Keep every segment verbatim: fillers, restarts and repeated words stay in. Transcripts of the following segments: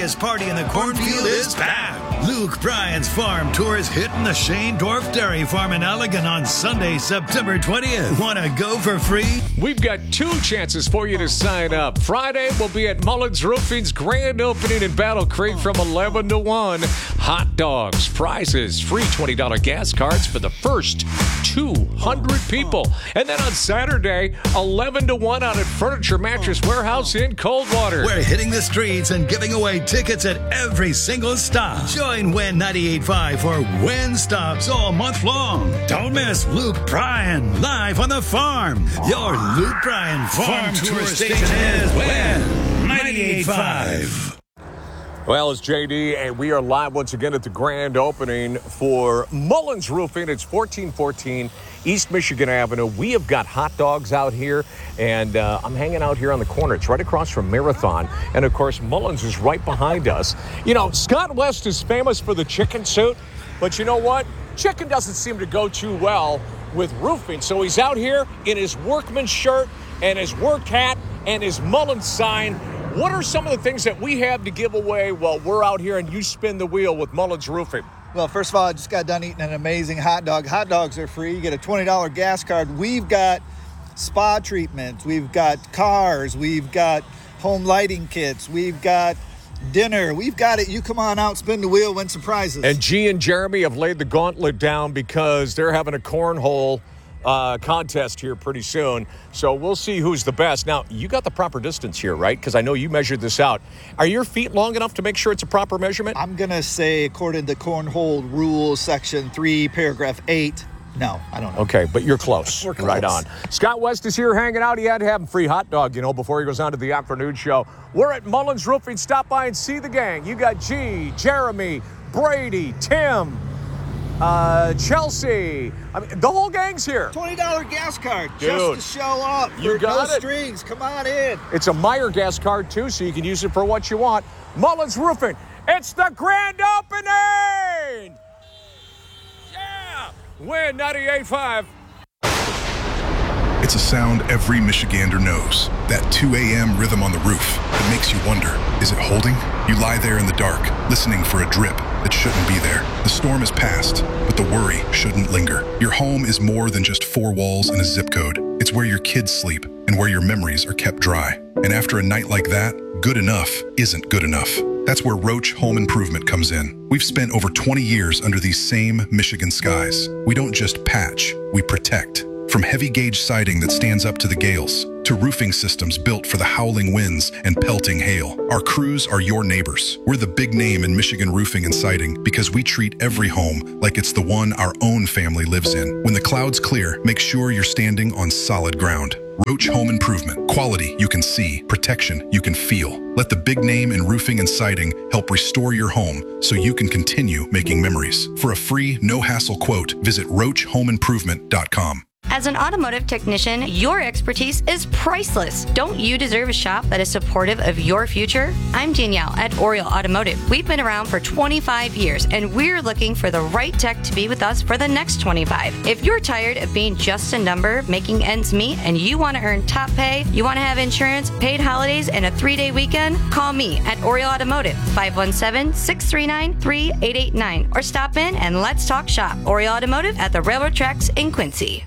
biggest party in the cornfield is back. Luke Bryan's farm tour is hitting the Shane Dorf Dairy Farm in Allegan on Sunday, September twentieth. Want to go for free? We've got two chances for you to sign up. Friday, we'll be at Mullins Roofing's grand opening in Battle Creek from eleven to one. Hot dogs, prizes, free twenty dollars gas cards for the first two hundred people. And then on Saturday, eleven to one out at Furniture Mattress Warehouse in Coldwater. We're hitting the streets and giving away tickets at every single stop. Join Win ninety-eight point five for Win Stops all month long. Don't miss Luke Bryan live on the farm. Your Luke Bryan Farm, farm Tour station is Win ninety-eight point five. Well, it's J D, and we are live once again at the grand opening for Mullins Roofing. It's fourteen fourteen East Michigan Avenue. We have got hot dogs out here, and uh, I'm hanging out here on the corner. It's right across from Marathon, and, of course, Mullins is right behind us. You know, Scott West is famous for the chicken suit, but you know what? Chicken doesn't seem to go too well with roofing, so he's out here in his workman shirt and his work hat and his Mullins sign. What are some of the things that we have to give away while we're out here and you spin the wheel with Mullins Roofing? Well, first of all, I just got done eating an amazing hot dog. Hot dogs are free. You get a twenty dollars gas card. We've got spa treatments. We've got cars. We've got home lighting kits. We've got dinner. We've got it. You come on out, spin the wheel, win some prizes. And G and Jeremy have laid the gauntlet down because they're having a cornhole Uh, contest here pretty soon. So we'll see who's the best. Now, you got the proper distance here, right? Because I know you measured this out. Are your feet long enough to make sure it's a proper measurement? I'm going to say, according to Cornhole Rules, Section three, Paragraph eight, no, I don't know. Okay, but you're close. We're close. Right on. Scott West is here hanging out. He had to have a free hot dog, you know, before he goes on to the afternoon show. We're at Mullins Roofing. Stop by and see the gang. You got G, Jeremy, Brady, Tim, Uh, Chelsea. I mean, the whole gang's here. twenty dollars gas card. Dude, just to show up. You got no it. strings. Come on in. It's a Meyer gas card, too, so you can use it for what you want. Mullins Roofing. It's the grand opening! Yeah! Win ninety-eight point five. It's a sound every Michigander knows. That two a.m. rhythm on the roof that makes you wonder, is it holding? You lie there in the dark, listening for a drip that shouldn't be there. The storm is past, but the worry shouldn't linger. Your home is more than just four walls and a zip code. It's where your kids sleep and where your memories are kept dry. And after a night like that, good enough isn't good enough. That's where Roach Home Improvement comes in. We've spent over twenty years under these same Michigan skies. We don't just patch, we protect. From heavy gauge siding that stands up to the gales, to roofing systems built for the howling winds and pelting hail. Our crews are your neighbors. We're the big name in Michigan roofing and siding because we treat every home like it's the one our own family lives in. When the clouds clear, make sure you're standing on solid ground. Roach Home Improvement. Quality you can see, protection you can feel. Let the big name in roofing and siding help restore your home so you can continue making memories. For a free, no-hassle quote, visit roach home improvement dot com. As an automotive technician, your expertise is priceless. Don't you deserve a shop that is supportive of your future? I'm Danielle at Oriole Automotive. We've been around for twenty-five years, and we're looking for the right tech to be with us for the next twenty-five. If you're tired of being just a number, making ends meet, and you want to earn top pay, you want to have insurance, paid holidays, and a three-day weekend, call me at Oriole Automotive, five one seven, six three nine, three eight eight nine, or stop in and let's talk shop. Oriole Automotive at the railroad tracks in Quincy.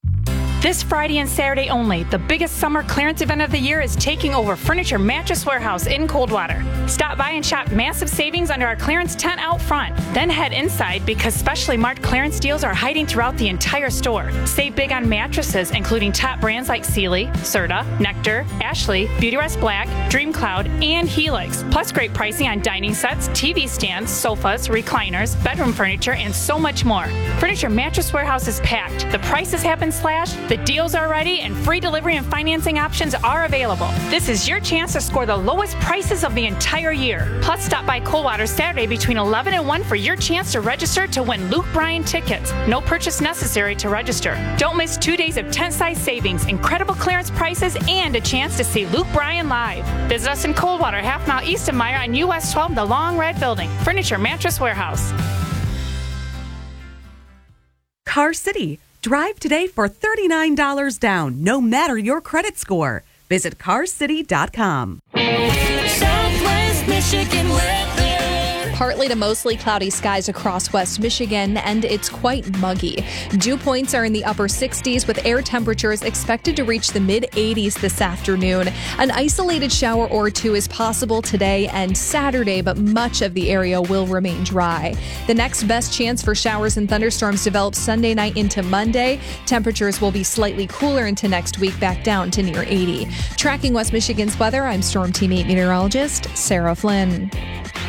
This Friday and Saturday only, the biggest summer clearance event of the year is taking over Furniture Mattress Warehouse in Coldwater. Stop by and shop massive savings under our clearance tent out front. Then head inside because specially marked clearance deals are hiding throughout the entire store. Save big on mattresses, including top brands like Sealy, Serta, Nectar, Ashley, Beautyrest Black, Dream Cloud, and Helix. Plus great pricing on dining sets, T V stands, sofas, recliners, bedroom furniture, and so much more. Furniture Mattress Warehouse is packed. The prices have been slashed. The deals are ready and free delivery and financing options are available. This is your chance to score the lowest prices of the entire year. Plus, stop by Coldwater Saturday between eleven and one for your chance to register to win Luke Bryan tickets. No purchase necessary to register. Don't miss two days of tent-size savings, incredible clearance prices, and a chance to see Luke Bryan live. Visit us in Coldwater, half mile east of Meyer on U S twelve, the Long Red Building. Furniture Mattress Warehouse. Car City. Drive today for thirty-nine dollars down, no matter your credit score. Visit car city dot com. Southwest Michigan Way. partly to mostly cloudy skies across West Michigan, and it's quite muggy. Dew points are in the upper sixties, with air temperatures expected to reach the mid eighties this afternoon. An isolated shower or two is possible today and Saturday, but much of the area will remain dry. The next best chance for showers and thunderstorms develops Sunday night into Monday. Temperatures will be slightly cooler into next week, back down to near eighty. Tracking West Michigan's weather, I'm Storm Team eight meteorologist Sarah Flynn.